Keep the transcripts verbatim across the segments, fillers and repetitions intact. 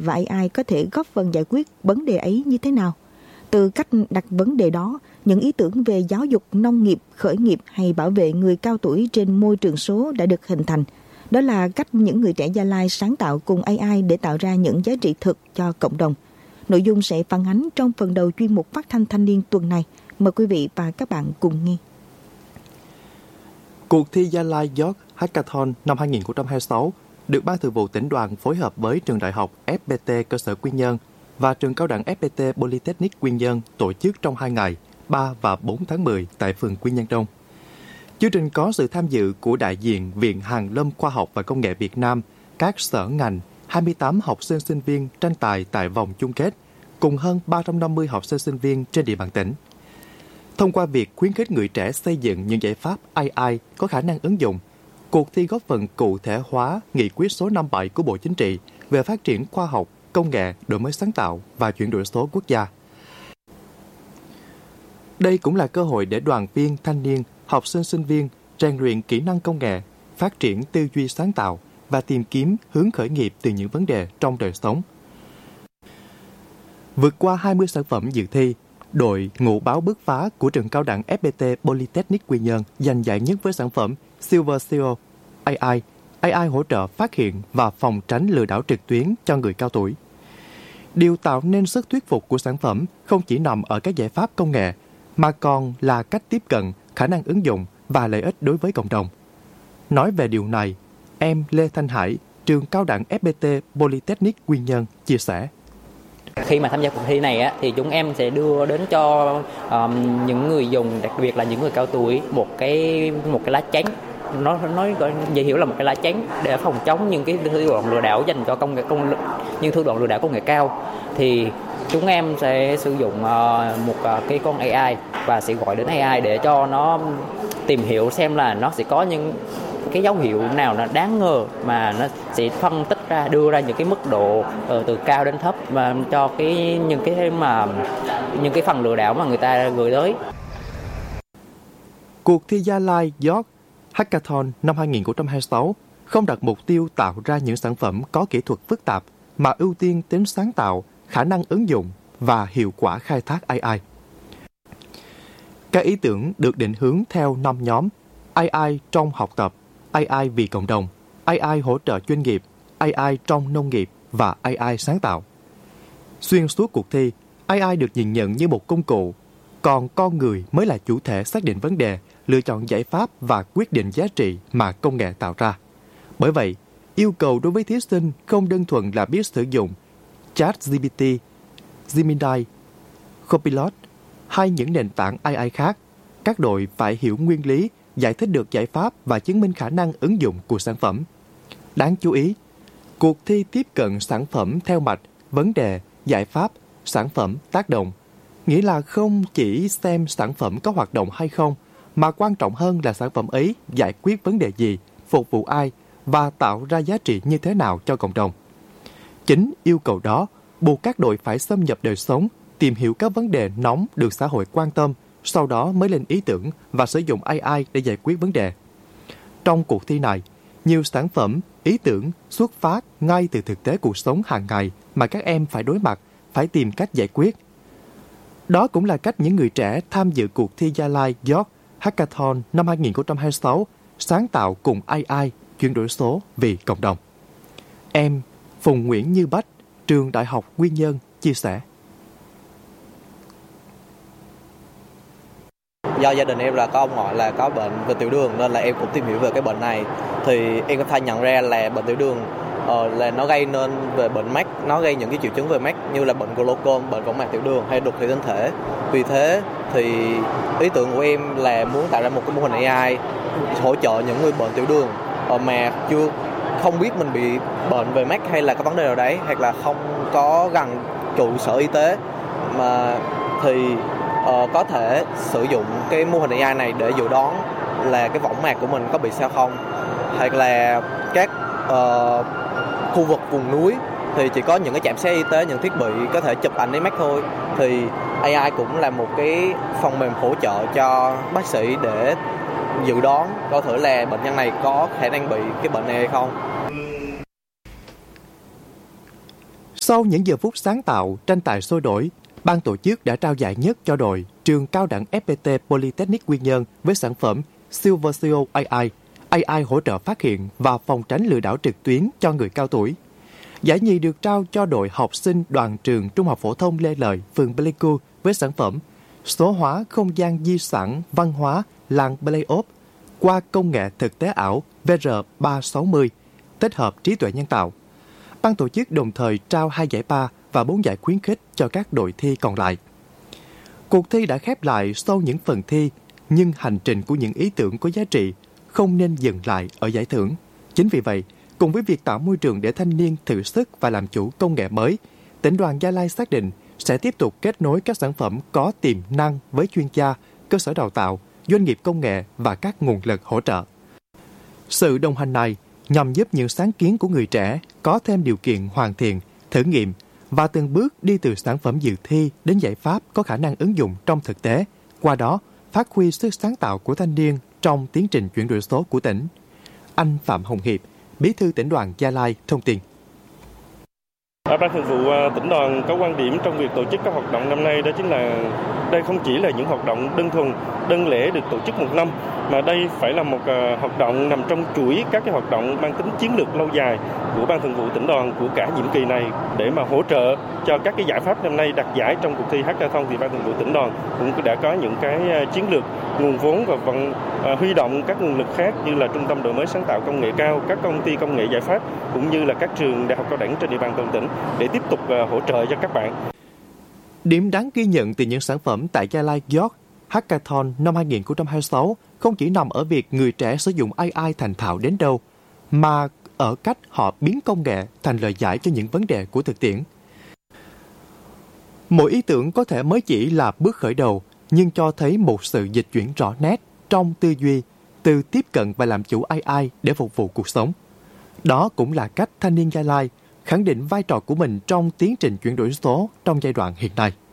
và a i có thể góp phần giải quyết vấn đề ấy như thế nào? Từ cách đặt vấn đề đó, những ý tưởng về giáo dục, nông nghiệp, khởi nghiệp hay bảo vệ người cao tuổi trên môi trường số đã được hình thành. Đó là cách những người trẻ Gia Lai sáng tạo cùng a i để tạo ra những giá trị thực cho cộng đồng. Nội dung sẽ phản ánh trong phần đầu chuyên mục Phát thanh Thanh niên tuần này. Mời quý vị và các bạn cùng nghe. Cuộc thi Gia Lai Youth Hackathon năm hai không hai sáu được Ban Thường vụ Tỉnh đoàn phối hợp với Trường Đại học ép pê tê cơ sở Quy Nhơn và Trường Cao đẳng ép pê tê Polytechnic Quy Nhơn tổ chức trong hai ngày, ba và bốn tháng mười tại phường Quy Nhơn Đông. Chương trình có sự tham dự của đại diện Viện Hàn lâm Khoa học và Công nghệ Việt Nam, các sở ngành, hai mươi tám học sinh sinh viên tranh tài tại vòng chung kết, cùng hơn ba trăm năm mươi học sinh sinh viên trên địa bàn tỉnh. Thông qua việc khuyến khích người trẻ xây dựng những giải pháp a i có khả năng ứng dụng, cuộc thi góp phần cụ thể hóa nghị quyết số năm mươi bảy của Bộ Chính trị về phát triển khoa học, công nghệ, đổi mới sáng tạo và chuyển đổi số quốc gia. Đây cũng là cơ hội để đoàn viên, thanh niên, học sinh sinh viên rèn luyện kỹ năng công nghệ, phát triển tư duy sáng tạo và tìm kiếm hướng khởi nghiệp từ những vấn đề trong đời sống. Vượt qua hai mươi sản phẩm dự thi, đội ngũ báo bứt phá của trường Cao đẳng ép pê tê Polytechnic Quy Nhơn giành giải nhất với sản phẩm Silver Seal a i, a i hỗ trợ phát hiện và phòng tránh lừa đảo trực tuyến cho người cao tuổi. Điều tạo nên sức thuyết phục của sản phẩm không chỉ nằm ở các giải pháp công nghệ, mà còn là cách tiếp cận, khả năng ứng dụng và lợi ích đối với cộng đồng. Nói về điều này, em Lê Thanh Hải, trường Cao đẳng ép pê tê Polytechnic Quy Nhơn chia sẻ. Khi mà tham gia cuộc thi này á, thì chúng em sẽ đưa đến cho um, những người dùng, đặc biệt là những người cao tuổi, một cái một cái lá chắn. Nó nói dễ hiểu là một cái lá chắn để phòng chống những cái thủ đoạn lừa đảo dành cho công nghệ công những thủ đoạn lừa đảo công nghệ cao. Thì chúng em sẽ sử dụng uh, một uh, cái con a i và sẽ gọi đến a i để cho nó tìm hiểu xem là nó sẽ có những cái dấu hiệu nào nó đáng ngờ, mà nó sẽ phân tích ra, đưa ra những cái mức độ uh, từ cao đến thấp mà cho cái những cái mà những cái phần lừa đảo mà người ta gửi tới. Cuộc thi Gia Lai Youth Hackathon năm hai không hai sáu không đặt mục tiêu tạo ra những sản phẩm có kỹ thuật phức tạp, mà ưu tiên tính sáng tạo, khả năng ứng dụng và hiệu quả khai thác a i. Các ý tưởng được định hướng theo năm nhóm: a i trong học tập, a i vì cộng đồng, a i hỗ trợ doanh nghiệp, a i trong nông nghiệp và a i sáng tạo. Xuyên suốt cuộc thi, a i được nhìn nhận như một công cụ, còn con người mới là chủ thể xác định vấn đề, lựa chọn giải pháp và quyết định giá trị mà công nghệ tạo ra. Bởi vậy, yêu cầu đối với thí sinh không đơn thuần là biết sử dụng ChatGPT, Gemini, Copilot hay những nền tảng a i khác. Các đội phải hiểu nguyên lý, giải thích được giải pháp và chứng minh khả năng ứng dụng của sản phẩm. Đáng chú ý, cuộc thi tiếp cận sản phẩm theo mạch vấn đề, giải pháp, sản phẩm, tác động. Nghĩa là không chỉ xem sản phẩm có hoạt động hay không, mà quan trọng hơn là sản phẩm ấy giải quyết vấn đề gì, phục vụ ai và tạo ra giá trị như thế nào cho cộng đồng. Chính yêu cầu đó buộc các đội phải xâm nhập đời sống, tìm hiểu các vấn đề nóng được xã hội quan tâm, sau đó mới lên ý tưởng và sử dụng a i để giải quyết vấn đề. Trong cuộc thi này, nhiều sản phẩm, ý tưởng xuất phát ngay từ thực tế cuộc sống hàng ngày mà các em phải đối mặt, phải tìm cách giải quyết. Đó cũng là cách những người trẻ tham dự cuộc thi Gia Lai Youth Hackathon năm hai không hai sáu sáng tạo cùng a i chuyển đổi số vì cộng đồng. Em Phùng Nguyễn Như Bách, trường Đại học Quy Nhơn chia sẻ. Do gia đình em là có ông ngoại là có bệnh về tiểu đường, nên là em cũng tìm hiểu về cái bệnh này. Thì em có thể nhận ra là bệnh tiểu đường uh, là nó gây nên về bệnh mắt, nó gây những cái triệu chứng về mắt như là bệnh glaucom, bệnh võng mạc tiểu đường hay đục thủy tinh thể. Vì thế thì ý tưởng của em là muốn tạo ra một cái mô hình a i hỗ trợ những người bệnh tiểu đường uh, mà chưa không biết mình bị bệnh về mắt hay là có vấn đề nào đấy, hoặc là không có gần trụ sở y tế, mà thì uh, có thể sử dụng cái mô hình a i này để dự đoán là cái võng mạc của mình có bị sao không, hoặc là các uh, khu vực vùng núi thì chỉ có những cái trạm xe y tế, những thiết bị có thể chụp ảnh lấy mắt thôi, thì a i cũng là một cái phần mềm hỗ trợ cho bác sĩ để dự đoán coi thử là bệnh nhân này có khả năng bị cái bệnh này hay không. Sau những giờ phút sáng tạo, tranh tài sôi nổi, ban tổ chức đã trao giải nhất cho đội trường cao đẳng ép pê tê Polytechnic Quy Nhơn với sản phẩm Silversio a i, a i hỗ trợ phát hiện và phòng tránh lừa đảo trực tuyến cho người cao tuổi. Giải nhì được trao cho đội học sinh đoàn trường Trung học phổ thông Lê Lợi, phường Pleiku với sản phẩm số hóa không gian di sản văn hóa làng Pleiop qua công nghệ thực tế ảo V R ba sáu mươi, tích hợp trí tuệ nhân tạo. Ban tổ chức đồng thời trao hai giải ba và bốn giải khuyến khích cho các đội thi còn lại. Cuộc thi đã khép lại sau những phần thi, nhưng hành trình của những ý tưởng có giá trị không nên dừng lại ở giải thưởng. Chính vì vậy, cùng với việc tạo môi trường để thanh niên thử sức và làm chủ công nghệ mới, tỉnh đoàn Gia Lai xác định sẽ tiếp tục kết nối các sản phẩm có tiềm năng với chuyên gia, cơ sở đào tạo, doanh nghiệp công nghệ và các nguồn lực hỗ trợ. Sự đồng hành này nhằm giúp những sáng kiến của người trẻ có thêm điều kiện hoàn thiện, thử nghiệm và từng bước đi từ sản phẩm dự thi đến giải pháp có khả năng ứng dụng trong thực tế, qua đó phát huy sức sáng tạo của thanh niên trong tiến trình chuyển đổi số của tỉnh. Anh Phạm Hồng Hiệp, Bí thư tỉnh đoàn Gia Lai thông tin. Ban thường vụ tỉnh đoàn có quan điểm trong việc tổ chức các hoạt động năm nay, đó chính là đây không chỉ là những hoạt động đơn thuần, đơn lẻ được tổ chức một năm, mà đây phải là một hoạt động nằm trong chuỗi các cái hoạt động mang tính chiến lược lâu dài của Ban thường vụ tỉnh đoàn của cả nhiệm kỳ này, để mà hỗ trợ cho các cái giải pháp năm nay đạt giải trong cuộc thi hackathon. Thì Ban thường vụ tỉnh đoàn cũng đã có những cái chiến lược nguồn vốn và vận uh, huy động các nguồn lực khác như là trung tâm đổi mới sáng tạo công nghệ cao, các công ty công nghệ giải pháp cũng như là các trường đại học cao đẳng trên địa bàn toàn tỉnh để tiếp tục uh, hỗ trợ cho các bạn. Điểm đáng ghi nhận từ những sản phẩm tại Gia Lai York Hackathon năm hai không hai sáu không chỉ nằm ở việc người trẻ sử dụng a i thành thạo đến đâu, mà ở cách họ biến công nghệ thành lời giải cho những vấn đề của thực tiễn. Mỗi ý tưởng có thể mới chỉ là bước khởi đầu, nhưng cho thấy một sự dịch chuyển rõ nét trong tư duy, từ tiếp cận và làm chủ a i để phục vụ cuộc sống. Đó cũng là cách thanh niên Gia Lai khẳng định vai trò của mình trong tiến trình chuyển đổi số trong giai đoạn hiện nay.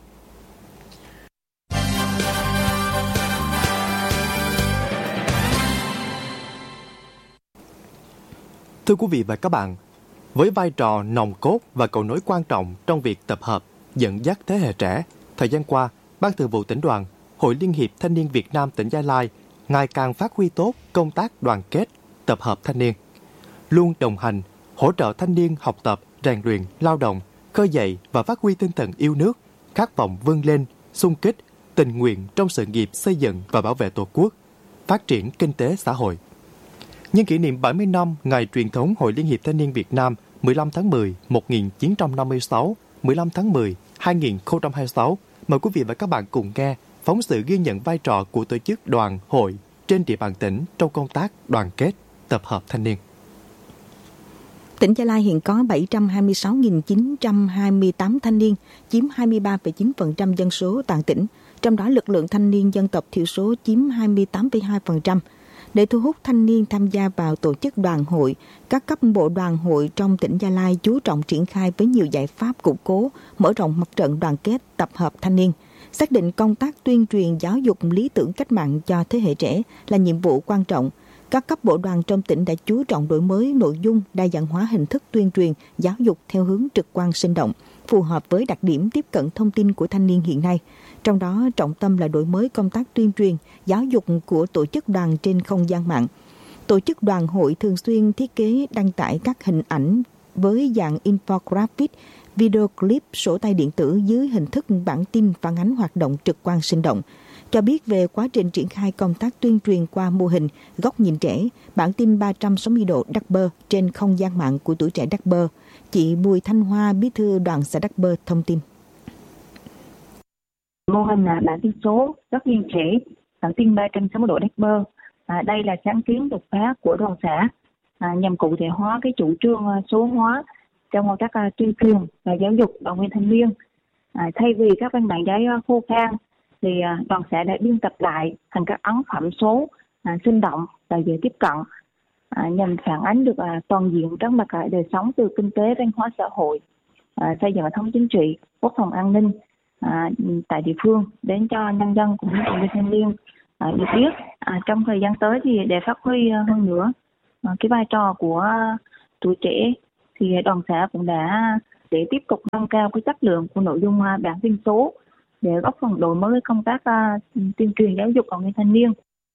Thưa quý vị và các bạn, với vai trò nòng cốt và cầu nối quan trọng trong việc tập hợp, dẫn dắt thế hệ trẻ, thời gian qua, Ban thường vụ tỉnh đoàn, Hội Liên hiệp Thanh niên Việt Nam tỉnh Gia Lai ngày càng phát huy tốt công tác đoàn kết, tập hợp thanh niên, luôn đồng hành, hỗ trợ thanh niên học tập, rèn luyện, lao động, khơi dậy và phát huy tinh thần yêu nước, khát vọng vươn lên, xung kích, tình nguyện trong sự nghiệp xây dựng và bảo vệ Tổ quốc, phát triển kinh tế xã hội. Nhân kỷ niệm bảy mươi năm ngày truyền thống Hội Liên hiệp Thanh niên Việt Nam mười lăm tháng mười một nghìn chín trăm năm mươi sáu, mười lăm tháng mười hai nghìn không trăm hai mươi sáu, mời quý vị và các bạn cùng nghe phóng sự ghi nhận vai trò của tổ chức đoàn, hội trên địa bàn tỉnh trong công tác đoàn kết, tập hợp thanh niên. Tỉnh Gia Lai hiện có bảy trăm hai mươi sáu nghìn chín trăm hai mươi tám thanh niên, chiếm hai mươi ba phẩy chín phần trăm dân số toàn tỉnh, trong đó lực lượng thanh niên dân tộc thiểu số chiếm hai mươi tám phẩy hai phần trăm. Để thu hút thanh niên tham gia vào tổ chức đoàn hội, các cấp bộ đoàn hội trong tỉnh Gia Lai chú trọng triển khai với nhiều giải pháp củng cố, mở rộng mặt trận đoàn kết, tập hợp thanh niên. Xác định công tác tuyên truyền giáo dục lý tưởng cách mạng cho thế hệ trẻ là nhiệm vụ quan trọng. Các cấp bộ đoàn trong tỉnh đã chú trọng đổi mới nội dung, đa dạng hóa hình thức tuyên truyền, giáo dục theo hướng trực quan sinh động, phù hợp với đặc điểm tiếp cận thông tin của thanh niên hiện nay. Trong đó, trọng tâm là đổi mới công tác tuyên truyền, giáo dục của tổ chức đoàn trên không gian mạng. Tổ chức đoàn hội thường xuyên thiết kế đăng tải các hình ảnh với dạng infographic, video clip, sổ tay điện tử dưới hình thức bản tin phản ánh hoạt động trực quan sinh động, cho biết về quá trình triển khai công tác tuyên truyền qua mô hình góc nhìn trẻ, bản tin ba trăm sáu mươi độ Đắc Bơ trên không gian mạng của tuổi trẻ Đắc Bơ. Chị Bùi Thanh Hoa, bí thư đoàn xã Đắc Bơ thông tin. Mô hình là bản tin số góc nhìn trẻ, bản tin ba trăm sáu mươi độ Đắc Bơ. À, đây là sáng kiến đột phá của đoàn xã à, nhằm cụ thể hóa cái chủ trương số hóa trong công tác uh, tuyên truyền và giáo dục đoàn viên thanh niên. À, thay vì các văn bản giấy uh, khô khan, thì uh, đoàn xã đã biên tập lại thành các ấn phẩm số uh, sinh động và dễ tiếp cận, uh, nhằm phản ánh được uh, toàn diện các mặt uh, đời sống từ kinh tế, văn hóa, xã hội, uh, xây dựng hệ thống chính trị, quốc phòng an ninh uh, tại địa phương đến cho nhân dân cũng như đoàn viên thanh niên uh, được biết. Uh, trong thời gian tới thì để phát huy uh, hơn nữa uh, cái vai trò của uh, tuổi trẻ, thì đoàn xã cũng đã để tiếp tục nâng cao cái chất lượng của nội dung bản tin số để góp phần đổi mới công tác tuyên truyền giáo dục đoàn viên thanh niên.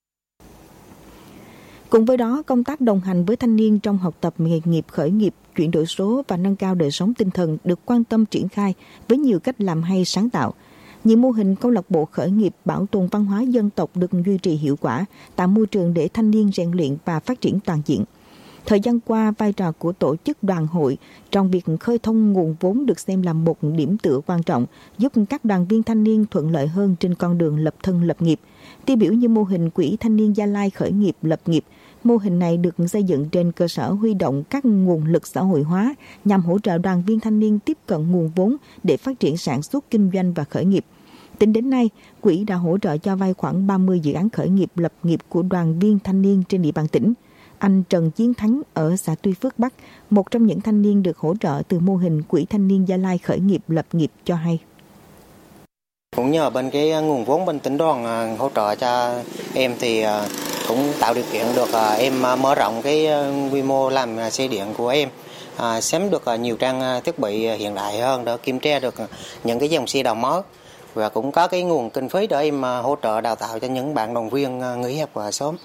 Cùng với đó, công tác đồng hành với thanh niên trong học tập nghề nghiệp, khởi nghiệp, chuyển đổi số và nâng cao đời sống tinh thần được quan tâm triển khai với nhiều cách làm hay sáng tạo. Nhiều mô hình câu lạc bộ khởi nghiệp bảo tồn văn hóa dân tộc được duy trì hiệu quả, tạo môi trường để thanh niên rèn luyện và phát triển toàn diện. Thời gian qua, vai trò của tổ chức đoàn hội trong việc khơi thông nguồn vốn được xem là một điểm tựa quan trọng, giúp các đoàn viên thanh niên thuận lợi hơn trên con đường lập thân lập nghiệp. Tiêu biểu như mô hình Quỹ Thanh niên Gia Lai khởi nghiệp lập nghiệp. Mô hình này được xây dựng trên cơ sở huy động các nguồn lực xã hội hóa nhằm hỗ trợ đoàn viên thanh niên tiếp cận nguồn vốn để phát triển sản xuất, kinh doanh và khởi nghiệp. Tính đến nay, quỹ đã hỗ trợ cho vay khoảng ba mươi dự án khởi nghiệp lập nghiệp của đoàn viên thanh niên trên địa bàn tỉnh. Anh Trần Chiến Thắng ở xã Tuy Phước Bắc, một trong những thanh niên được hỗ trợ từ mô hình Quỹ Thanh niên Gia Lai khởi nghiệp lập nghiệp cho hay. Cũng nhờ bên cái nguồn vốn bên tỉnh đoàn hỗ trợ cho em thì cũng tạo điều kiện được em mở rộng cái quy mô làm xe điện của em, à, sắm được nhiều trang thiết bị hiện đại hơn để kiểm tra được những cái dòng xe đầu mới, và cũng có cái nguồn kinh phí để em hỗ trợ đào tạo cho những bạn đoàn viên nghỉ học sớm.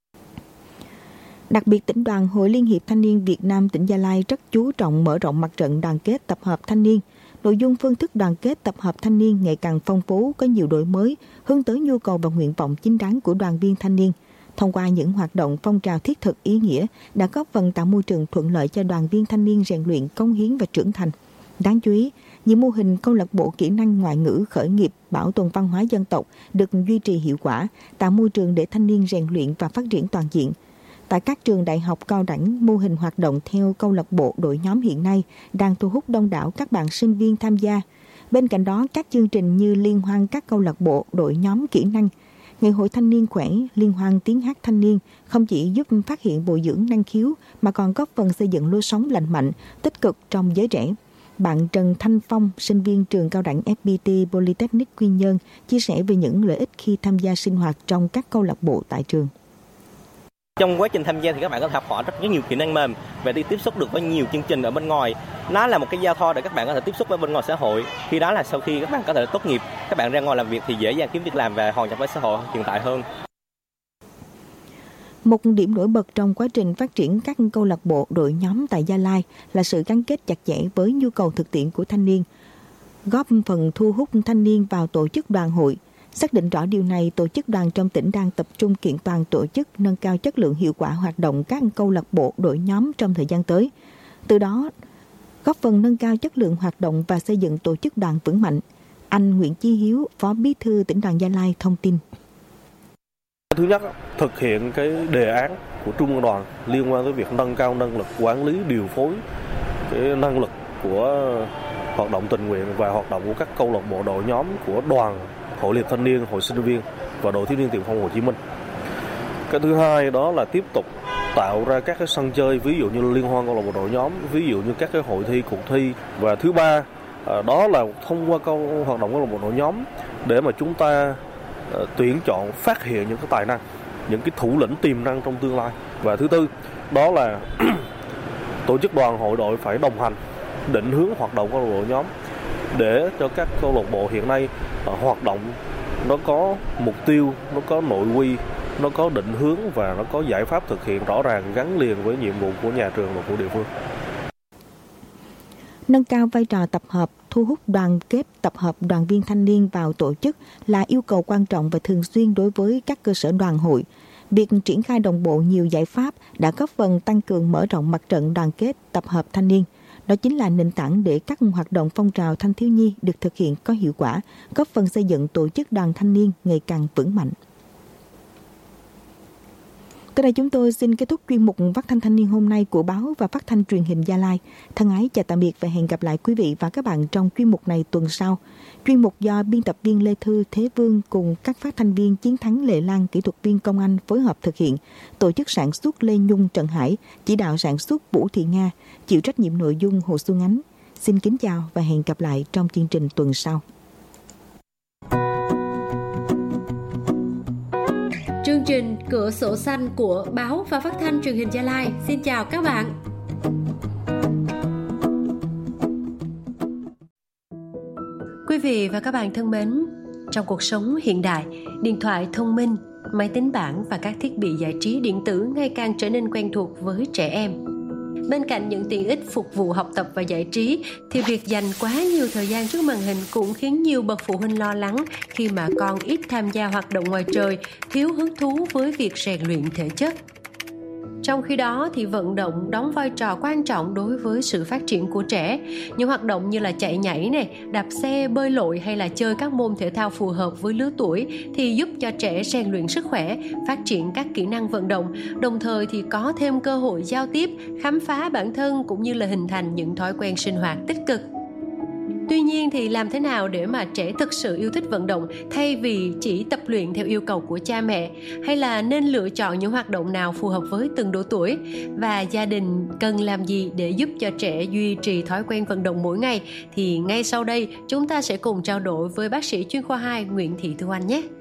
Đặc biệt, tỉnh đoàn Hội Liên hiệp Thanh niên Việt Nam tỉnh Gia Lai rất chú trọng mở rộng mặt trận đoàn kết tập hợp thanh niên. Nội dung phương thức đoàn kết tập hợp thanh niên ngày càng phong phú, có nhiều đổi mới, hướng tới nhu cầu và nguyện vọng chính đáng của đoàn viên thanh niên. Thông qua những hoạt động phong trào thiết thực ý nghĩa đã góp phần tạo môi trường thuận lợi cho đoàn viên thanh niên rèn luyện, cống hiến và trưởng thành. Đáng chú ý, những mô hình câu lạc bộ kỹ năng ngoại ngữ khởi nghiệp, bảo tồn văn hóa dân tộc được duy trì hiệu quả, tạo môi trường để thanh niên rèn luyện và phát triển toàn diện. Tại các trường đại học cao đẳng, mô hình hoạt động theo câu lạc bộ đội nhóm hiện nay đang thu hút đông đảo các bạn sinh viên tham gia. Bên cạnh đó, các chương trình như liên hoan các câu lạc bộ đội nhóm kỹ năng, ngày hội thanh niên khỏe, liên hoan tiếng hát thanh niên không chỉ giúp phát hiện bồi dưỡng năng khiếu mà còn góp phần xây dựng lối sống lành mạnh, tích cực trong giới trẻ. Bạn Trần Thanh Phong, sinh viên trường cao đẳng ép pê tê Polytechnic Quy Nhơn, chia sẻ về những lợi ích khi tham gia sinh hoạt trong các câu lạc bộ tại trường. Trong quá trình tham gia thì các bạn có thể học hỏi rất nhiều kỹ năng mềm và đi tiếp xúc được với nhiều chương trình ở bên ngoài. Nó là một cái giao thoa để các bạn có thể tiếp xúc với bên ngoài xã hội. Khi đó là sau khi các bạn có thể tốt nghiệp, các bạn ra ngoài làm việc thì dễ dàng kiếm việc làm và hòa nhập với xã hội hiện tại hơn. Một điểm nổi bật trong quá trình phát triển các câu lạc bộ đội nhóm tại Gia Lai là sự gắn kết chặt chẽ với nhu cầu thực tiễn của thanh niên, góp phần thu hút thanh niên vào tổ chức đoàn hội. Xác định rõ điều này, tổ chức đoàn trong tỉnh đang tập trung kiện toàn tổ chức, nâng cao chất lượng hiệu quả hoạt động các câu lạc bộ đội nhóm trong thời gian tới. Từ đó, góp phần nâng cao chất lượng hoạt động và xây dựng tổ chức đoàn vững mạnh. Anh Nguyễn Chí Hiếu, Phó Bí thư tỉnh đoàn Gia Lai thông tin. Thứ nhất, thực hiện cái đề án của Trung ương đoàn liên quan tới việc nâng cao năng lực quản lý, điều phối cái năng lực của hoạt động tình nguyện và hoạt động của các câu lạc bộ đội nhóm của đoàn, Hội Liên Thanh niên, Hội Sinh viên và Đội Thiếu niên Tiền phong Hồ Chí Minh. Cái thứ hai đó là tiếp tục tạo ra các cái sân chơi, ví dụ như liên hoan câu lạc bộ đội nhóm, ví dụ như các cái hội thi, cuộc thi. Và thứ ba đó là thông qua câu hoạt động câu lạc bộ đội nhóm để mà chúng ta uh, tuyển chọn, phát hiện những cái tài năng, những cái thủ lĩnh tiềm năng trong tương lai. Và thứ tư đó là tổ chức đoàn hội đội phải đồng hành, định hướng hoạt động câu lạc bộ đội nhóm để cho các câu lạc bộ hiện nay uh, hoạt động nó có mục tiêu, nó có nội quy, nó có định hướng và nó có giải pháp thực hiện rõ ràng gắn liền với nhiệm vụ của nhà trường và của địa phương. Nâng cao vai trò tập hợp, thu hút đoàn kết tập hợp đoàn viên thanh niên vào tổ chức là yêu cầu quan trọng và thường xuyên đối với các cơ sở đoàn hội. Việc triển khai đồng bộ nhiều giải pháp đã góp phần tăng cường mở rộng mặt trận đoàn kết tập hợp thanh niên. Đó chính là nền tảng để các hoạt động phong trào thanh thiếu nhi được thực hiện có hiệu quả, góp phần xây dựng tổ chức đoàn thanh niên ngày càng vững mạnh. Tới đây chúng tôi xin kết thúc chuyên mục Phát thanh thanh niên hôm nay của báo và Phát thanh truyền hình Gia Lai. Thân ái chào tạm biệt và hẹn gặp lại quý vị và các bạn trong chuyên mục này tuần sau. Chuyên mục do biên tập viên Lê Thư Thế Vương cùng các phát thanh viên Chiến Thắng Lệ Lan, kỹ thuật viên Công Anh phối hợp thực hiện. Tổ chức sản xuất Lê Nhung Trần Hải, chỉ đạo sản xuất Vũ Thị Nga, chịu trách nhiệm nội dung Hồ Xuân Ánh. Xin kính chào và hẹn gặp lại trong chương trình tuần sau. Chương trình Cửa sổ xanh của báo và Phát thanh truyền hình Gia Lai xin chào các bạn. Quý vị và các bạn thân mến, trong cuộc sống hiện đại, điện thoại thông minh, máy tính bảng và các thiết bị giải trí điện tử ngày càng trở nên quen thuộc với trẻ em. Bên cạnh những tiện ích phục vụ học tập và giải trí, thì việc dành quá nhiều thời gian trước màn hình cũng khiến nhiều bậc phụ huynh lo lắng khi mà con ít tham gia hoạt động ngoài trời, thiếu hứng thú với việc rèn luyện thể chất. Trong khi đó thì vận động đóng vai trò quan trọng đối với sự phát triển của trẻ. Những hoạt động như là chạy nhảy này, đạp xe, bơi lội hay là chơi các môn thể thao phù hợp với lứa tuổi thì giúp cho trẻ rèn luyện sức khỏe, phát triển các kỹ năng vận động, đồng thời thì có thêm cơ hội giao tiếp, khám phá bản thân cũng như là hình thành những thói quen sinh hoạt tích cực. Tuy nhiên thì làm thế nào để mà trẻ thực sự yêu thích vận động thay vì chỉ tập luyện theo yêu cầu của cha mẹ, hay là nên lựa chọn những hoạt động nào phù hợp với từng độ tuổi, và gia đình cần làm gì để giúp cho trẻ duy trì thói quen vận động mỗi ngày, thì ngay sau đây chúng ta sẽ cùng trao đổi với bác sĩ chuyên khoa hai Nguyễn Thị Thu Anh nhé.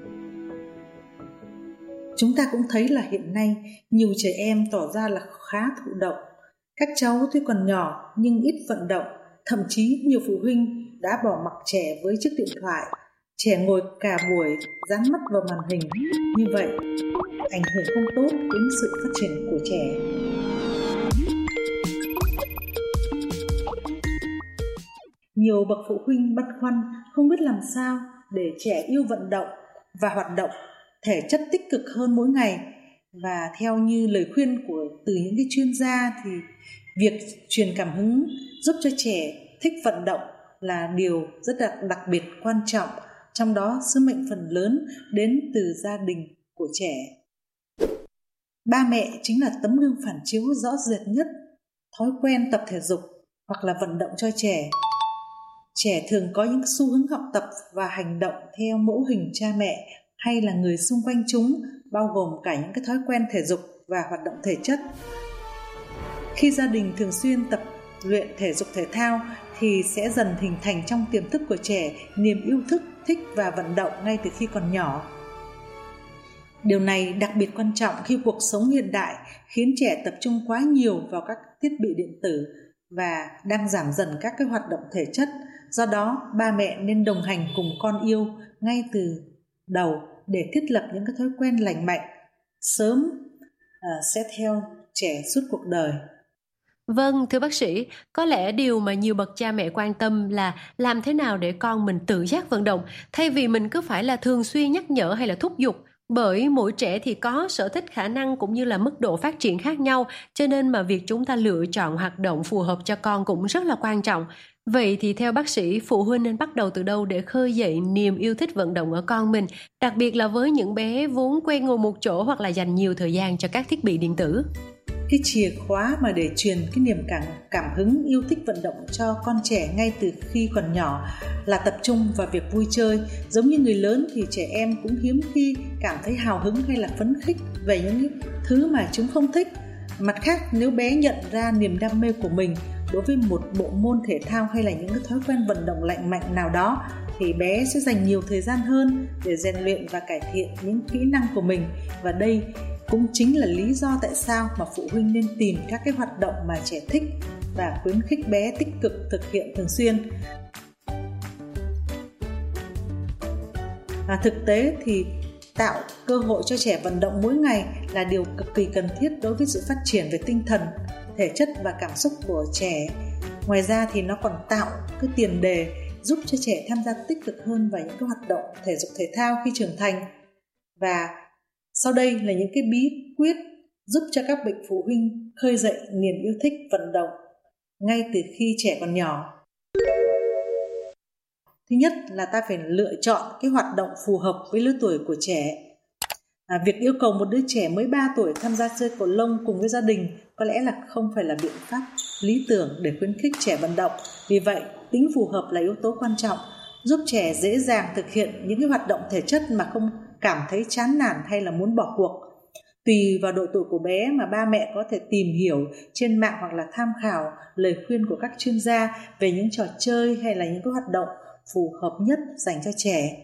Chúng ta cũng thấy là hiện nay nhiều trẻ em tỏ ra là khá thụ động. Các cháu tuy còn nhỏ nhưng ít vận động. Thậm chí nhiều phụ huynh đã bỏ mặc trẻ với chiếc điện thoại, trẻ ngồi cả buổi dán mắt vào màn hình. Như vậy, ảnh hưởng không tốt đến sự phát triển của trẻ. Nhiều bậc phụ huynh băn khoăn không biết làm sao để trẻ yêu vận động và hoạt động thể chất tích cực hơn mỗi ngày. Và theo như lời khuyên của từ những cái chuyên gia thì việc truyền cảm hứng giúp cho trẻ thích vận động là điều rất đặc, đặc biệt quan trọng, trong đó sứ mệnh phần lớn đến từ gia đình của trẻ. Ba mẹ chính là tấm gương phản chiếu rõ rệt nhất thói quen tập thể dục hoặc là vận động cho trẻ. Trẻ thường có những xu hướng học tập và hành động theo mẫu hình cha mẹ hay là người xung quanh chúng, bao gồm cả những cái thói quen thể dục và hoạt động thể chất. Khi gia đình thường xuyên tập luyện thể dục thể thao thì sẽ dần hình thành trong tiềm thức của trẻ niềm yêu thích, thích và vận động ngay từ khi còn nhỏ. Điều này đặc biệt quan trọng khi cuộc sống hiện đại khiến trẻ tập trung quá nhiều vào các thiết bị điện tử và đang giảm dần các cái hoạt động thể chất. Do đó, ba mẹ nên đồng hành cùng con yêu ngay từ đầu để thiết lập những cái thói quen lành mạnh, sớm à, sẽ theo trẻ suốt cuộc đời. Vâng, thưa bác sĩ, có lẽ điều mà nhiều bậc cha mẹ quan tâm là làm thế nào để con mình tự giác vận động, thay vì mình cứ phải là thường xuyên nhắc nhở hay là thúc giục. Bởi mỗi trẻ thì có sở thích, khả năng cũng như là mức độ phát triển khác nhau, cho nên mà việc chúng ta lựa chọn hoạt động phù hợp cho con cũng rất là quan trọng. Vậy thì theo bác sĩ, phụ huynh nên bắt đầu từ đâu để khơi dậy niềm yêu thích vận động ở con mình, đặc biệt là với những bé vốn quen ngồi một chỗ hoặc là dành nhiều thời gian cho các thiết bị điện tử? Cái chìa khóa mà để truyền cái niềm cảm, cảm hứng yêu thích vận động cho con trẻ ngay từ khi còn nhỏ là tập trung vào việc vui chơi. Giống như người lớn thì trẻ em cũng hiếm khi cảm thấy hào hứng hay là phấn khích về những thứ mà chúng không thích. Mặt khác, nếu bé nhận ra niềm đam mê của mình đối với một bộ môn thể thao hay là những cái thói quen vận động lành mạnh nào đó, thì bé sẽ dành nhiều thời gian hơn để rèn luyện và cải thiện những kỹ năng của mình. Và đây cũng chính là lý do tại sao mà phụ huynh nên tìm các cái hoạt động mà trẻ thích và khuyến khích bé tích cực thực hiện thường xuyên. Và thực tế thì tạo cơ hội cho trẻ vận động mỗi ngày là điều cực kỳ cần thiết đối với sự phát triển về tinh thần, thể chất và cảm xúc của trẻ. Ngoài ra thì nó còn tạo cái tiền đề giúp cho trẻ tham gia tích cực hơn vào những cái hoạt động thể dục thể thao khi trưởng thành. Và sau đây là những cái bí quyết giúp cho các bậc phụ huynh khơi dậy niềm yêu thích vận động ngay từ khi trẻ còn nhỏ. Thứ nhất là ta phải lựa chọn cái hoạt động phù hợp với lứa tuổi của trẻ. À, việc yêu cầu một đứa trẻ mới ba tuổi tham gia chơi cầu lông cùng với gia đình có lẽ là không phải là biện pháp lý tưởng để khuyến khích trẻ vận động. Vì vậy, tính phù hợp là yếu tố quan trọng, giúp trẻ dễ dàng thực hiện những cái hoạt động thể chất mà không cảm thấy chán nản hay là muốn bỏ cuộc. Tùy vào độ tuổi của bé mà ba mẹ có thể tìm hiểu trên mạng hoặc là tham khảo lời khuyên của các chuyên gia về những trò chơi hay là những cái hoạt động phù hợp nhất dành cho trẻ.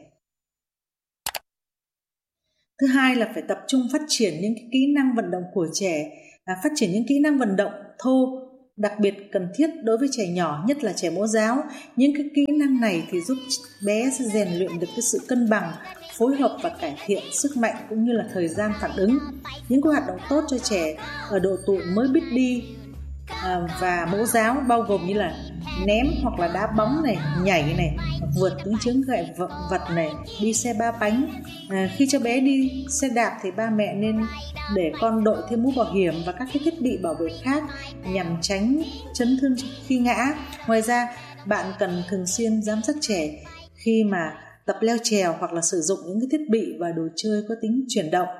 Thứ hai là phải tập trung phát triển những cái kỹ năng vận động của trẻ. À, phát triển những kỹ năng vận động thô đặc biệt cần thiết đối với trẻ nhỏ, nhất là trẻ mẫu giáo. Những cái kỹ năng này thì giúp bé sẽ rèn luyện được cái sự cân bằng, phối hợp và cải thiện sức mạnh cũng như là thời gian phản ứng. Những cái hoạt động tốt cho trẻ ở độ tuổi mới biết đi à, và mẫu giáo bao gồm như là ném hoặc là đá bóng này, nhảy này, vượt những chướng ngại vật này, đi xe ba bánh. À, khi cho bé đi xe đạp thì ba mẹ nên để con đội thêm mũ bảo hiểm và các cái thiết bị bảo vệ khác nhằm tránh chấn thương khi ngã. Ngoài ra, bạn cần thường xuyên giám sát trẻ khi mà tập leo trèo hoặc là sử dụng những cái thiết bị và đồ chơi có tính chuyển động.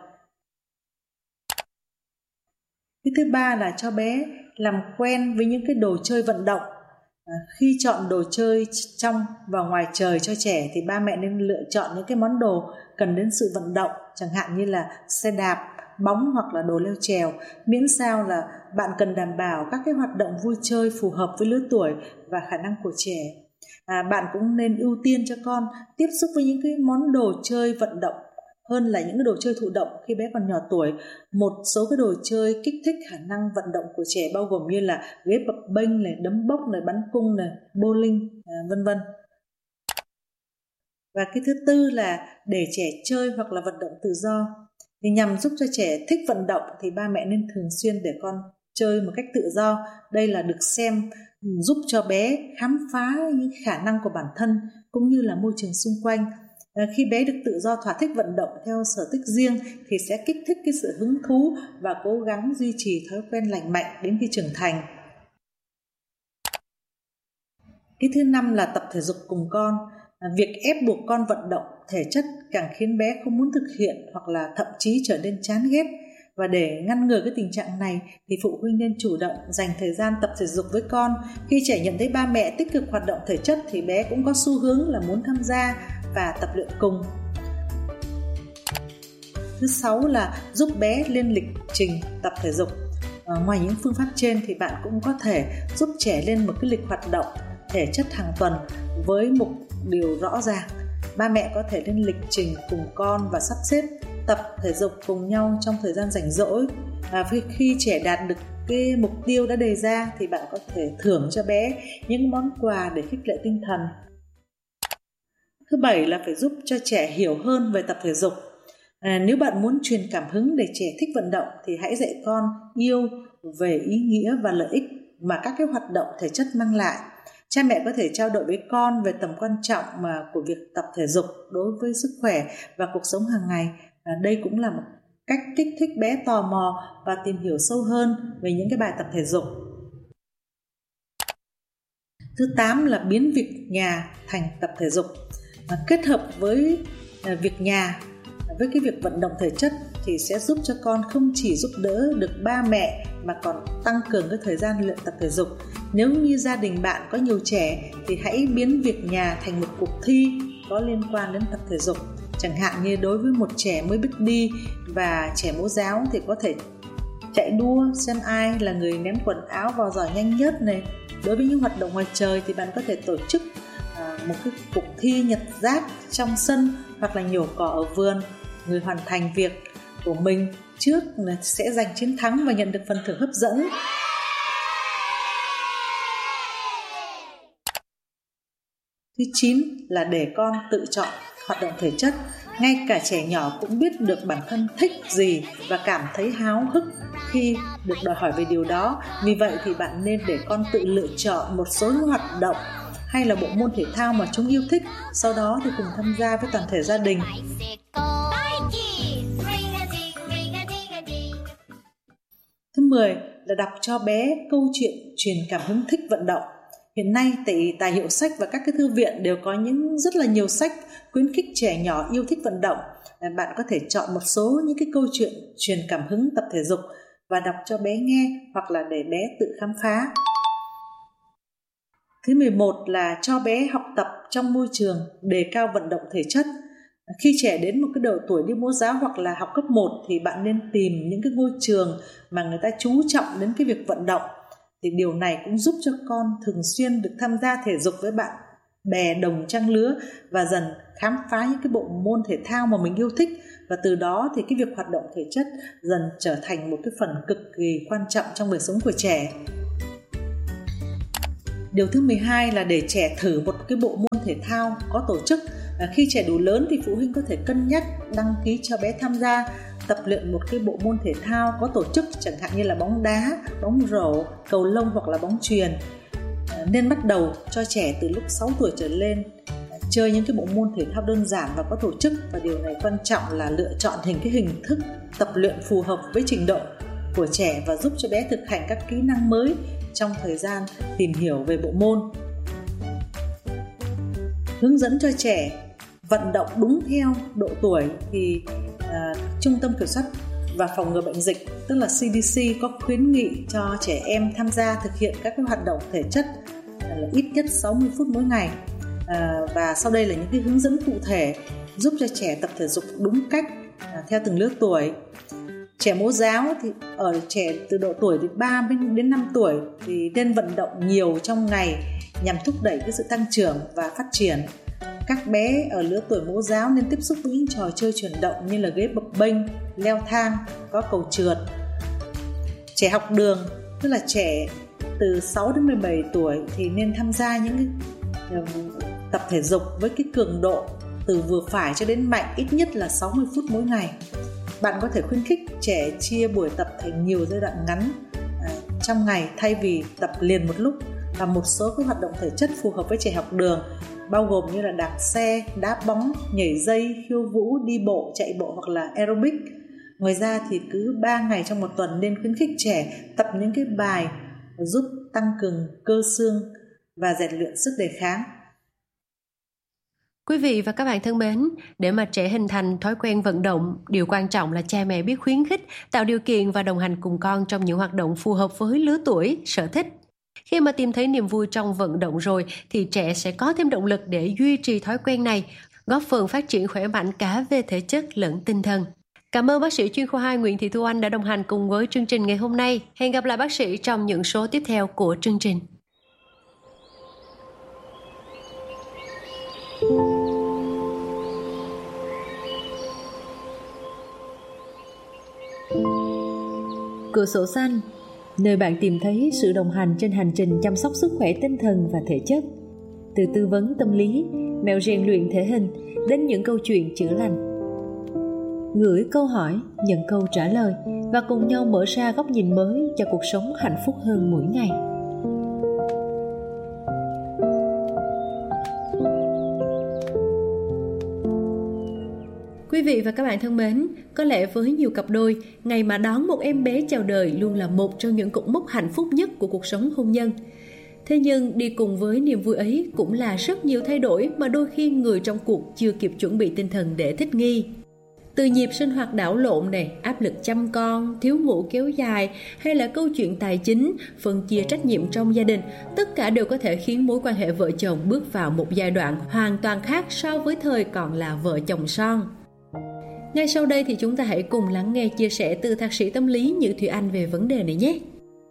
Cái thứ ba là cho bé làm quen với những cái đồ chơi vận động. À, khi chọn đồ chơi trong và ngoài trời cho trẻ thì ba mẹ nên lựa chọn những cái món đồ cần đến sự vận động, chẳng hạn như là xe đạp, bóng hoặc là đồ leo trèo, miễn sao là bạn cần đảm bảo các cái hoạt động vui chơi phù hợp với lứa tuổi và khả năng của trẻ. À, bạn cũng nên ưu tiên cho con tiếp xúc với những cái món đồ chơi vận động hơn là những cái đồ chơi thụ động khi bé còn nhỏ tuổi. Một số cái đồ chơi kích thích khả năng vận động của trẻ bao gồm như là ghế bập bênh này, đấm bốc này, bắn cung này, bowling, à, vân vân. Và cái thứ tư là để trẻ chơi hoặc là vận động tự do. Thì nhằm giúp cho trẻ thích vận động thì ba mẹ nên thường xuyên để con chơi một cách tự do. Đây là được xem giúp cho bé khám phá những khả năng của bản thân cũng như là môi trường xung quanh. À, khi bé được tự do thỏa thích vận động theo sở thích riêng thì sẽ kích thích cái sự hứng thú và cố gắng duy trì thói quen lành mạnh đến khi trưởng thành. Cái thứ năm là tập thể dục cùng con. À, việc ép buộc con vận động thể chất càng khiến bé không muốn thực hiện hoặc là thậm chí trở nên chán ghét. Và để ngăn ngừa cái tình trạng này thì phụ huynh nên chủ động dành thời gian tập thể dục với con. Khi trẻ nhận thấy ba mẹ tích cực hoạt động thể chất thì bé cũng có xu hướng là muốn tham gia và tập luyện cùng. Thứ sáu là giúp bé lên lịch trình tập thể dục. À, ngoài những phương pháp trên thì bạn cũng có thể giúp trẻ lên một cái lịch hoạt động thể chất hàng tuần với mục điều rõ ràng. Ba mẹ có thể lên lịch trình cùng con và sắp xếp tập thể dục cùng nhau trong thời gian rảnh rỗi. À, khi trẻ đạt được cái mục tiêu đã đề ra thì bạn có thể thưởng cho bé những món quà để khích lệ tinh thần. Thứ bảy là phải giúp cho trẻ hiểu hơn về tập thể dục. À, nếu bạn muốn truyền cảm hứng để trẻ thích vận động thì hãy dạy con yêu về ý nghĩa và lợi ích mà các cái hoạt động thể chất mang lại. Cha mẹ có thể trao đổi với con về tầm quan trọng mà của việc tập thể dục đối với sức khỏe và cuộc sống hàng ngày. À, đây cũng là một cách kích thích bé tò mò và tìm hiểu sâu hơn về những cái bài tập thể dục. Thứ tám là biến việc nhà thành tập thể dục. À, kết hợp với à, việc nhà với cái việc vận động thể chất thì sẽ giúp cho con không chỉ giúp đỡ được ba mẹ mà còn tăng cường cái thời gian luyện tập thể dục. Nếu như gia đình bạn có nhiều trẻ thì hãy biến việc nhà thành một cuộc thi có liên quan đến tập thể dục. Chẳng hạn như đối với một trẻ mới biết đi và trẻ mẫu giáo thì có thể chạy đua xem ai là người ném quần áo vào giỏ nhanh nhất này. Đối với những hoạt động ngoài trời thì bạn có thể tổ chức à, một cái cuộc thi nhặt rác trong sân hoặc là nhổ cỏ ở vườn. Người hoàn thành việc của mình trước sẽ giành chiến thắng và nhận được phần thưởng hấp dẫn. Thứ chín là để con tự chọn hoạt động thể chất. Ngay cả trẻ nhỏ cũng biết được bản thân thích gì và cảm thấy háo hức khi được đòi hỏi về điều đó. Vì vậy thì bạn nên để con tự lựa chọn một số hoạt động hay là bộ môn thể thao mà chúng yêu thích, sau đó thì cùng tham gia với toàn thể gia đình. Thứ mười là đọc cho bé câu chuyện truyền cảm hứng thích vận động. Hiện nay tại tài hiệu sách và các cái thư viện đều có những rất là nhiều sách khuyến khích trẻ nhỏ yêu thích vận động. Bạn có thể chọn một số những cái câu chuyện truyền cảm hứng tập thể dục và đọc cho bé nghe hoặc là để bé tự khám phá. Thứ mười một là cho bé học tập trong môi trường đề cao vận động thể chất. Khi trẻ đến một cái độ tuổi đi mẫu giáo hoặc là học cấp một thì bạn nên tìm những cái ngôi trường mà người ta chú trọng đến cái việc vận động. Thì điều này cũng giúp cho con thường xuyên được tham gia thể dục với bạn bè đồng trang lứa và dần khám phá những cái bộ môn thể thao mà mình yêu thích, và từ đó thì cái việc hoạt động thể chất dần trở thành một cái phần cực kỳ quan trọng trong đời sống của trẻ. Điều thứ mười hai là để trẻ thử một cái bộ môn thể thao có tổ chức. À, khi trẻ đủ lớn thì phụ huynh có thể cân nhắc đăng ký cho bé tham gia tập luyện một cái bộ môn thể thao có tổ chức, chẳng hạn như là bóng đá, bóng rổ, cầu lông hoặc là bóng chuyền. À, nên bắt đầu cho trẻ từ lúc sáu tuổi trở lên à, chơi những cái bộ môn thể thao đơn giản và có tổ chức, và điều này quan trọng là lựa chọn hình cái hình thức tập luyện phù hợp với trình độ của trẻ và giúp cho bé thực hành các kỹ năng mới trong thời gian tìm hiểu về bộ môn. Hướng dẫn cho trẻ vận động đúng theo độ tuổi thì à, Trung tâm Kiểm soát và Phòng ngừa Bệnh dịch, tức là xê đê xê, có khuyến nghị cho trẻ em tham gia thực hiện các cái hoạt động thể chất là ít nhất sáu mươi phút mỗi ngày. À, và sau đây là những cái hướng dẫn cụ thể giúp cho trẻ tập thể dục đúng cách à, theo từng lứa tuổi. Trẻ mẫu giáo thì ở trẻ từ độ tuổi từ ba đến năm tuổi thì nên vận động nhiều trong ngày nhằm thúc đẩy cái sự tăng trưởng và phát triển. Các bé ở lứa tuổi mẫu giáo nên tiếp xúc với những trò chơi chuyển động như là ghế bập bênh, leo thang, có cầu trượt. Trẻ học đường, tức là trẻ từ sáu đến mười bảy tuổi thì nên tham gia những cái tập thể dục với cái cường độ từ vừa phải cho đến mạnh, ít nhất là sáu mươi phút mỗi ngày. Bạn có thể khuyến khích trẻ chia buổi tập thành nhiều giai đoạn ngắn à, trong ngày thay vì tập liền một lúc, và một số các hoạt động thể chất phù hợp với trẻ học đường bao gồm như là đạp xe, đá bóng, nhảy dây, khiêu vũ, đi bộ, chạy bộ hoặc là aerobic. Ngoài ra thì cứ ba ngày trong một tuần nên khuyến khích trẻ tập những cái bài giúp tăng cường cơ xương và rèn luyện sức đề kháng. Quý vị và các bạn thân mến, để mà trẻ hình thành thói quen vận động, điều quan trọng là cha mẹ biết khuyến khích, tạo điều kiện và đồng hành cùng con trong những hoạt động phù hợp với lứa tuổi, sở thích. Khi mà tìm thấy niềm vui trong vận động rồi thì trẻ sẽ có thêm động lực để duy trì thói quen này, góp phần phát triển khỏe mạnh cả về thể chất lẫn tinh thần. Cảm ơn bác sĩ chuyên khoa hai Nguyễn Thị Thu Anh đã đồng hành cùng với chương trình ngày hôm nay. Hẹn gặp lại bác sĩ trong những số tiếp theo của chương trình. Cửa sổ xanh, nơi bạn tìm thấy sự đồng hành trên hành trình chăm sóc sức khỏe tinh thần và thể chất. Từ tư vấn tâm lý, mẹo rèn luyện thể hình đến những câu chuyện chữa lành. Gửi câu hỏi, nhận câu trả lời và cùng nhau mở ra góc nhìn mới cho cuộc sống hạnh phúc hơn mỗi ngày. Quý vị và các bạn thân mến, có lẽ với nhiều cặp đôi, ngày mà đón một em bé chào đời luôn là một trong những cột mốc hạnh phúc nhất của cuộc sống hôn nhân. Thế nhưng đi cùng với niềm vui ấy cũng là rất nhiều thay đổi mà đôi khi người trong cuộc chưa kịp chuẩn bị tinh thần để thích nghi. Từ nhịp sinh hoạt đảo lộn này, áp lực chăm con, thiếu ngủ kéo dài hay là câu chuyện tài chính, phân chia trách nhiệm trong gia đình, tất cả đều có thể khiến mối quan hệ vợ chồng bước vào một giai đoạn hoàn toàn khác so với thời còn là vợ chồng son. Ngay sau đây thì chúng ta hãy cùng lắng nghe chia sẻ từ thạc sĩ tâm lý Nhữ Thủy Anh về vấn đề này nhé.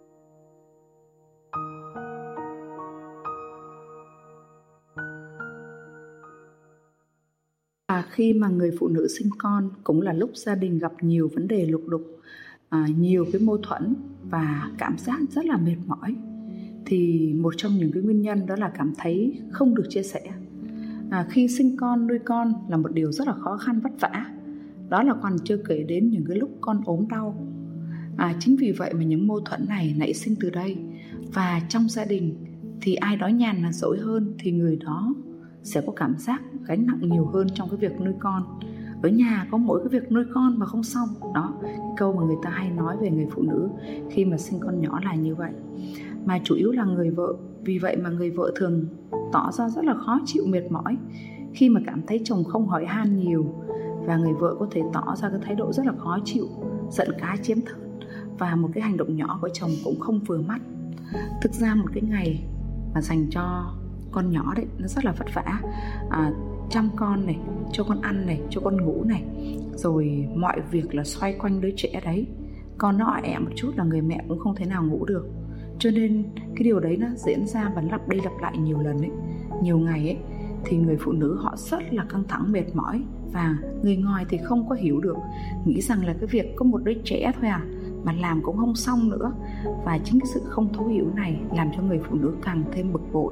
À, khi mà người phụ nữ sinh con cũng là lúc gia đình gặp nhiều vấn đề lục đục, à, nhiều cái mâu thuẫn và cảm giác rất là mệt mỏi. Thì một trong những cái nguyên nhân đó là cảm thấy không được chia sẻ. À, khi sinh con, nuôi con là một điều rất là khó khăn vất vả. Đó là còn chưa kể đến những cái lúc con ốm đau. À, chính vì vậy mà những mâu thuẫn này nảy sinh từ đây. Và trong gia đình thì ai đói nhàn là dỗi hơn thì người đó sẽ có cảm giác gánh nặng nhiều hơn trong cái việc nuôi con. Ở nhà có mỗi cái việc nuôi con mà không xong. Đó, cái câu mà người ta hay nói về người phụ nữ khi mà sinh con nhỏ là như vậy. Mà chủ yếu là người vợ. Vì vậy mà người vợ thường tỏ ra rất là khó chịu, mệt mỏi khi mà cảm thấy chồng không hỏi han nhiều. Và người vợ có thể tỏ ra cái thái độ rất là khó chịu, giận cá chém thớt, và một cái hành động nhỏ của chồng cũng không vừa mắt. Thực ra một cái ngày mà dành cho con nhỏ đấy nó rất là vất vả, à, chăm con này, cho con ăn này, cho con ngủ này, rồi mọi việc là xoay quanh đứa trẻ đấy. Con nó ọ ẹ một chút là người mẹ cũng không thể nào ngủ được. Cho nên cái điều đấy nó diễn ra và lặp đi lặp lại nhiều lần ấy, nhiều ngày ấy, thì người phụ nữ họ rất là căng thẳng, mệt mỏi. Và người ngoài thì không có hiểu được, nghĩ rằng là cái việc có một đứa trẻ thôi à, mà làm cũng không xong nữa. Và chính cái sự không thấu hiểu này làm cho người phụ nữ càng thêm bực bội.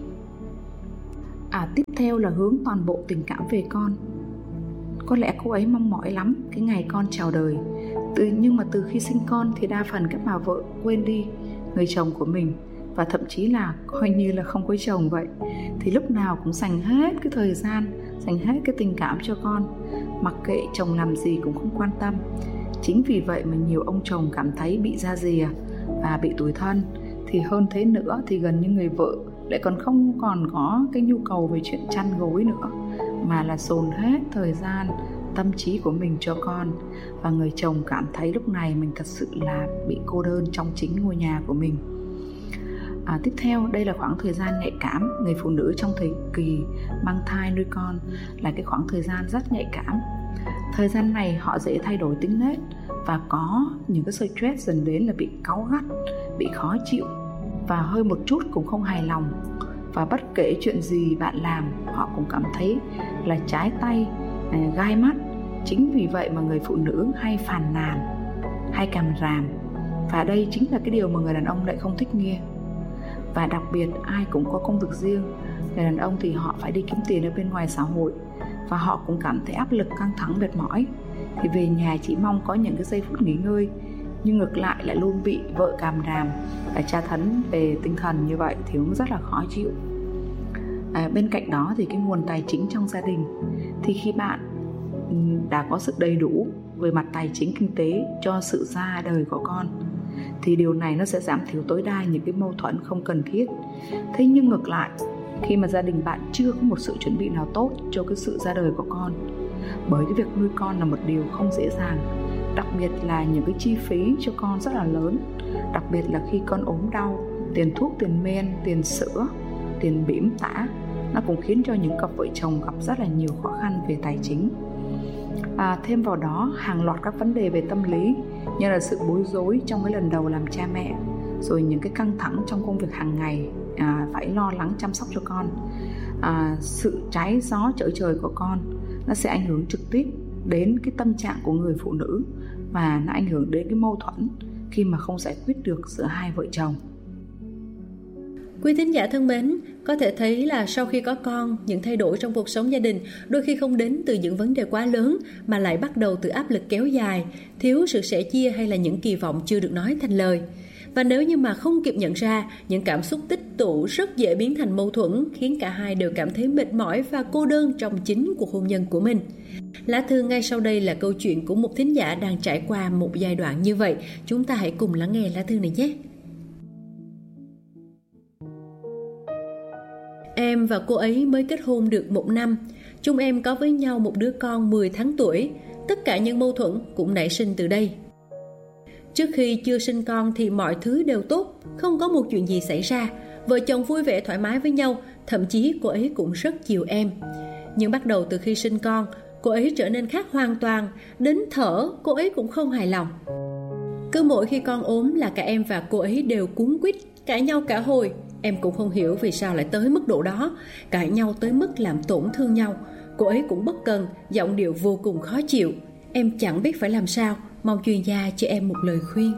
À, tiếp theo là hướng toàn bộ tình cảm về con. Có lẽ cô ấy mong mỏi lắm cái ngày con chào đời. Từ, nhưng mà từ khi sinh con thì đa phần các bà vợ quên đi người chồng của mình, và thậm chí là coi như là không có chồng vậy. Thì lúc nào cũng dành hết cái thời gian, dành hết cái tình cảm cho con, mặc kệ chồng làm gì cũng không quan tâm. Chính vì vậy mà nhiều ông chồng cảm thấy bị ra rìa và bị tủi thân. Thì hơn thế nữa thì gần như người vợ lại còn không còn có cái nhu cầu về chuyện chăn gối nữa, mà là dồn hết thời gian, tâm trí của mình cho con. Và người chồng cảm thấy lúc này mình thật sự là bị cô đơn trong chính ngôi nhà của mình. À, tiếp theo, đây là khoảng thời gian nhạy cảm. Người phụ nữ trong thời kỳ mang thai nuôi con là cái khoảng thời gian rất nhạy cảm. Thời gian này họ dễ thay đổi tính nết và có những cái stress dần đến là bị cáu gắt, bị khó chịu và hơi một chút cũng không hài lòng. Và bất kể chuyện gì bạn làm, họ cũng cảm thấy là trái tay, gai mắt. Chính vì vậy mà người phụ nữ hay phàn nàn, hay càm ràm. Và đây chính là cái điều mà người đàn ông lại không thích nghe. Và đặc biệt ai cũng có công việc riêng. Người đàn ông thì họ phải đi kiếm tiền ở bên ngoài xã hội, và họ cũng cảm thấy áp lực, căng thẳng, mệt mỏi. Thì về nhà chỉ mong có những cái giây phút nghỉ ngơi, nhưng ngược lại lại luôn bị vợ càm ràm và tra tấn về tinh thần như vậy thì cũng rất là khó chịu. À, bên cạnh đó thì cái nguồn tài chính trong gia đình, thì khi bạn đã có sự đầy đủ về mặt tài chính kinh tế cho sự ra đời của con, thì điều này nó sẽ giảm thiểu tối đa những cái mâu thuẫn không cần thiết. Thế nhưng ngược lại, khi mà gia đình bạn chưa có một sự chuẩn bị nào tốt cho cái sự ra đời của con, bởi cái việc nuôi con là một điều không dễ dàng, đặc biệt là những cái chi phí cho con rất là lớn, đặc biệt là khi con ốm đau, tiền thuốc, tiền men, tiền sữa, tiền bỉm tã, nó cũng khiến cho những cặp vợ chồng gặp rất là nhiều khó khăn về tài chính. À, thêm vào đó, hàng loạt các vấn đề về tâm lý như là sự bối rối trong cái lần đầu làm cha mẹ, rồi những cái căng thẳng trong công việc hàng ngày, à, phải lo lắng chăm sóc cho con, à, sự trái gió trở trời của con, nó sẽ ảnh hưởng trực tiếp đến cái tâm trạng của người phụ nữ, và nó ảnh hưởng đến cái mâu thuẫn khi mà không giải quyết được giữa hai vợ chồng. Quý thính giả thân mến, có thể thấy là sau khi có con, những thay đổi trong cuộc sống gia đình đôi khi không đến từ những vấn đề quá lớn, mà lại bắt đầu từ áp lực kéo dài, thiếu sự sẻ chia hay là những kỳ vọng chưa được nói thành lời. Và nếu như mà không kịp nhận ra, những cảm xúc tích tụ rất dễ biến thành mâu thuẫn, khiến cả hai đều cảm thấy mệt mỏi và cô đơn trong chính cuộc hôn nhân của mình. Lá thư ngay sau đây là câu chuyện của một thính giả đang trải qua một giai đoạn như vậy. Chúng ta hãy cùng lắng nghe lá thư này nhé. Em và cô ấy mới kết hôn được một năm. Chúng em có với nhau một đứa con mười tháng tuổi. Tất cả những mâu thuẫn cũng nảy sinh từ đây. Trước khi chưa sinh con thì mọi thứ đều tốt, không có một chuyện gì xảy ra. Vợ chồng vui vẻ thoải mái với nhau, thậm chí cô ấy cũng rất chiều em. Nhưng bắt đầu từ khi sinh con, cô ấy trở nên khác hoàn toàn. Đến thở, cô ấy cũng không hài lòng. Cứ mỗi khi con ốm là cả em và cô ấy đều cuống quýt, cãi nhau cả hồi. Em cũng không hiểu vì sao lại tới mức độ đó, cãi nhau tới mức làm tổn thương nhau. Cô ấy cũng bất cần, giọng điệu vô cùng khó chịu. Em chẳng biết phải làm sao, mong chuyên gia cho em một lời khuyên.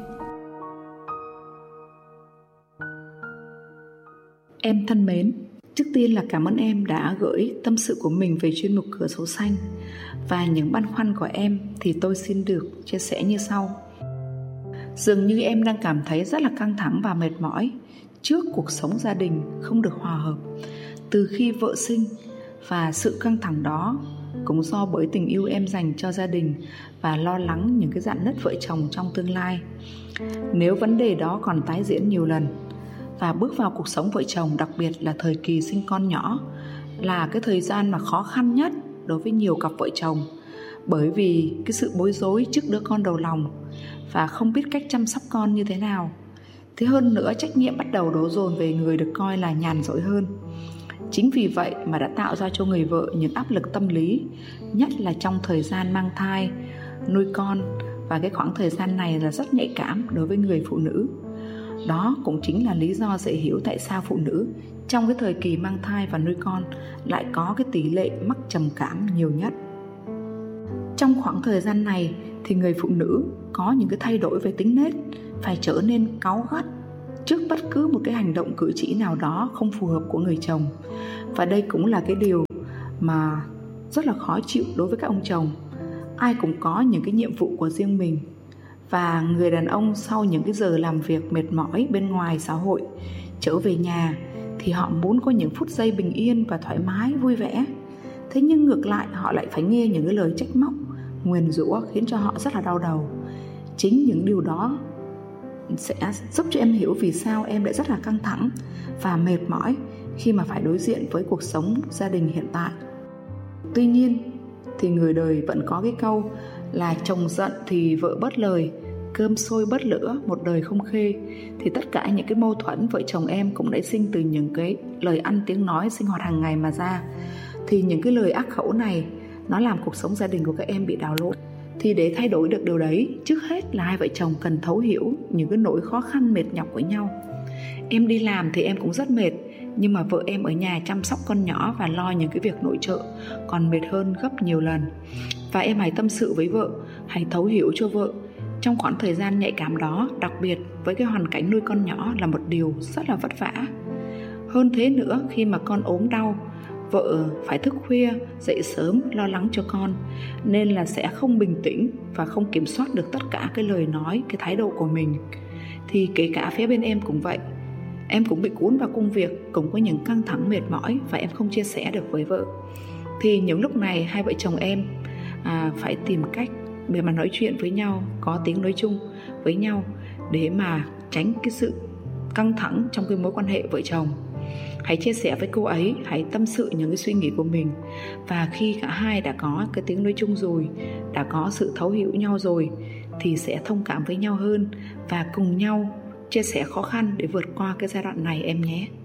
Em thân mến, trước tiên là cảm ơn em đã gửi tâm sự của mình về chuyên mục Cửa Sổ Xanh. Và những băn khoăn của em thì tôi xin được chia sẻ như sau. Dường như em đang cảm thấy rất là căng thẳng và mệt mỏi trước cuộc sống gia đình không được hòa hợp từ khi vợ sinh, và sự căng thẳng đó cũng do bởi tình yêu em dành cho gia đình và lo lắng những cái rạn nứt vợ chồng trong tương lai. Nếu vấn đề đó còn tái diễn nhiều lần và bước vào cuộc sống vợ chồng, đặc biệt là thời kỳ sinh con nhỏ, là cái thời gian mà khó khăn nhất đối với nhiều cặp vợ chồng, bởi vì cái sự bối rối trước đứa con đầu lòng và không biết cách chăm sóc con như thế nào. Thế hơn nữa, trách nhiệm bắt đầu đổ dồn về người được coi là nhàn rỗi hơn. Chính vì vậy mà đã tạo ra cho người vợ những áp lực tâm lý, nhất là trong thời gian mang thai, nuôi con, và cái khoảng thời gian này là rất nhạy cảm đối với người phụ nữ. Đó cũng chính là lý do dễ hiểu tại sao phụ nữ trong cái thời kỳ mang thai và nuôi con lại có cái tỷ lệ mắc trầm cảm nhiều nhất. Trong khoảng thời gian này thì người phụ nữ có những cái thay đổi về tính nết, phải trở nên cáu gắt trước bất cứ một cái hành động cử chỉ nào đó không phù hợp của người chồng. Và đây cũng là cái điều mà rất là khó chịu đối với các ông chồng. Ai cũng có những cái nhiệm vụ của riêng mình. Và người đàn ông sau những cái giờ làm việc mệt mỏi bên ngoài xã hội trở về nhà thì họ muốn có những phút giây bình yên và thoải mái, vui vẻ. Thế nhưng ngược lại họ lại phải nghe những cái lời trách móc, nguyền rủa khiến cho họ rất là đau đầu. Chính những điều đó sẽ giúp cho em hiểu vì sao em lại rất là căng thẳng và mệt mỏi khi mà phải đối diện với cuộc sống gia đình hiện tại. Tuy nhiên thì người đời vẫn có cái câu là chồng giận thì vợ bớt lời, cơm sôi bớt lửa, một đời không khê. Thì tất cả những cái mâu thuẫn vợ chồng em cũng đã sinh từ những cái lời ăn tiếng nói sinh hoạt hàng ngày mà ra. Thì những cái lời ác khẩu này nó làm cuộc sống gia đình của các em bị đảo lộn. Thì để thay đổi được điều đấy, trước hết là hai vợ chồng cần thấu hiểu những cái nỗi khó khăn mệt nhọc của nhau. Em đi làm thì em cũng rất mệt, nhưng mà vợ em ở nhà chăm sóc con nhỏ và lo những cái việc nội trợ còn mệt hơn gấp nhiều lần. Và em hãy tâm sự với vợ, hãy thấu hiểu cho vợ. Trong khoảng thời gian nhạy cảm đó, đặc biệt với cái hoàn cảnh nuôi con nhỏ là một điều rất là vất vả. Hơn thế nữa, khi mà con ốm đau, vợ phải thức khuya, dậy sớm lo lắng cho con, nên là sẽ không bình tĩnh và không kiểm soát được tất cả cái lời nói, cái thái độ của mình. Thì kể cả phía bên em cũng vậy. Em cũng bị cuốn vào công việc, cũng có những căng thẳng mệt mỏi và em không chia sẻ được với vợ. Thì những lúc này hai vợ chồng em à, phải tìm cách để mà nói chuyện với nhau, có tiếng nói chung với nhau để mà tránh cái sự căng thẳng trong cái mối quan hệ vợ chồng. Hãy chia sẻ với cô ấy, hãy tâm sự những cái suy nghĩ của mình. Và khi cả hai đã có cái tiếng nói chung rồi, đã có sự thấu hiểu nhau rồi, thì sẽ thông cảm với nhau hơn và cùng nhau chia sẻ khó khăn để vượt qua cái giai đoạn này em nhé.